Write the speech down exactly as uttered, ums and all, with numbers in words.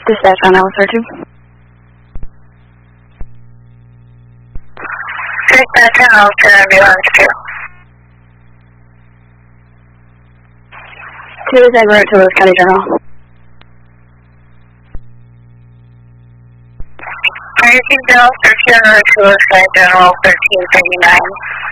Dispatch on Alice two. Dispatch on Alice two, ambulance two. Two is en route to Lewis County General. Anything else? thirteen en route to Lewis County General, thirteen thirty-nine.